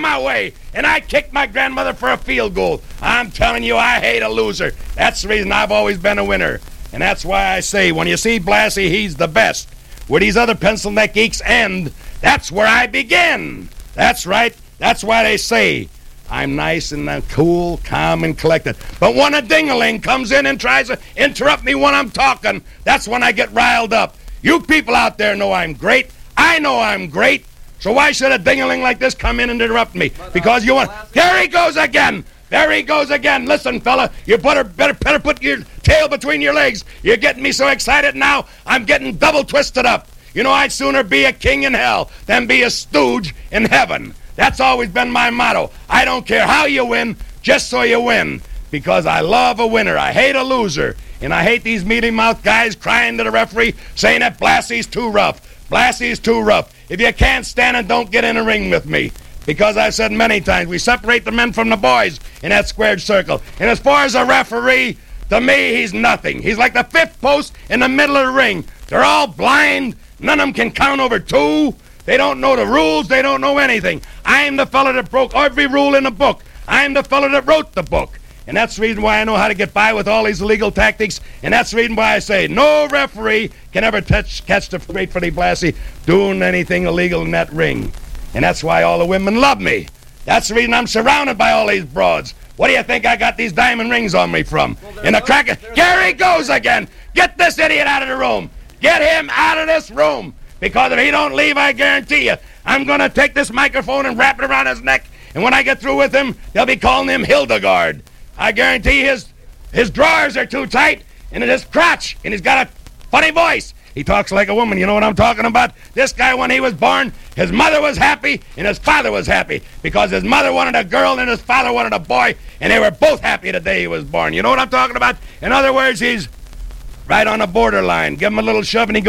my way, and I kicked my grandmother for a field goal. I'm telling you, I hate a loser. That's the reason I've always been a winner. And that's why I say, when you see Blassie, he's the best. Where these other pencil neck geeks end, that's where I begin. That's right. That's why they say I'm nice and I'm cool, calm, and collected. But when a ding-a-ling comes in and tries to interrupt me when I'm talking, that's when I get riled up. You people out there know I'm great. I know I'm great. So why should a ding-a-ling like this come in and interrupt me? Because you want... There he goes again. There he goes again. Listen, fella, you better put your tail between your legs. You're getting me so excited now, I'm getting double twisted up. You know, I'd sooner be a king in hell than be a stooge in heaven. That's always been my motto. I don't care how you win, just so you win. Because I love a winner. I hate a loser. And I hate these mealy-mouthed guys crying to the referee, saying that Blassie's too rough. Blassie's too rough. If you can't stand it, don't get in a ring with me. Because I've said many times, we separate the men from the boys in that squared circle. And as far as a referee, to me, he's nothing. He's like the fifth post in the middle of the ring. They're all blind. None of them can count over two. They don't know the rules. They don't know anything. I'm the fella that broke every rule in the book. I'm the fella that wrote the book. And that's the reason why I know how to get by with all these illegal tactics. And that's the reason why I say no referee can ever catch the great Freddie Blassie doing anything illegal in that ring. And that's why all the women love me. That's the reason I'm surrounded by all these broads. What do you think I got these diamond rings on me from? In the cracker. Here he goes again. Get this idiot out of the room. Get him out of this room. Because if he don't leave, I guarantee you, I'm going to take this microphone and wrap it around his neck. And when I get through with him, they'll be calling him Hildegard. I guarantee his drawers are too tight, and his crotch, and he's got a funny voice. He talks like a woman. You know what I'm talking about? This guy, when he was born, his mother was happy and his father was happy because his mother wanted a girl and his father wanted a boy, and they were both happy the day he was born. You know what I'm talking about? In other words, he's right on the borderline. Give him a little shove and he goes.